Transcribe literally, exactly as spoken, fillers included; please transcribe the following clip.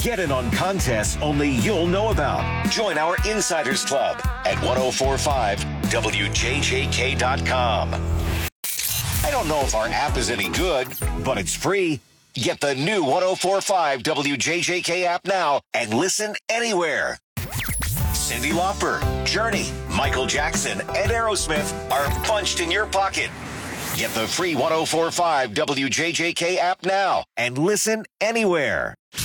Get in on contests only you'll know about. Join our Insiders Club at ten forty-five W J J K dot com. I don't know if our app is any good, but it's free. Get the new ten forty-five W J J K app now and listen anywhere. Cyndi Lauper, Journey, Michael Jackson, and Aerosmith are punched in your pocket. Get the free ten forty-five W J J K app now and listen anywhere.